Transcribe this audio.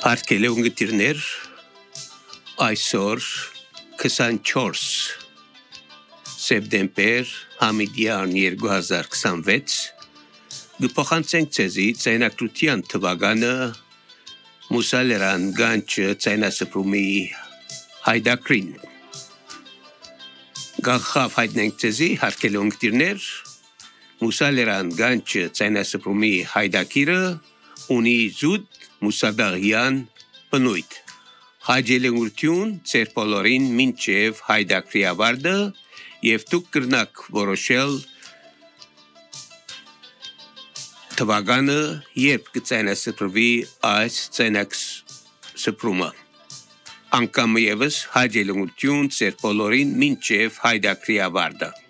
Հարկել է ունգտիրներ այսօր 24 սեպտեմբեր համիդյան 2026 գփոխանցենք ցեզի ցայնակրության թվականը մուսալերան գանչը ցայնասպրումի հայդակրին գախավ հայտնենք ցեզի հարկել ունգտիրներ մուսալերան գանչը ցայնասպրումի հայդակիրը ունի զուտ մուսադաղյան բնույթ հաջելենգություն ծեր բոլորին մինչև հայդակրի ավարտը եւ դուք կրնակ որոշել թվականը երբ կցայնասպրվի այս ցայնասպրումը անկամ եւս հաջելենգություն ծեր բոլորին մինչև հայդակրի ավարտը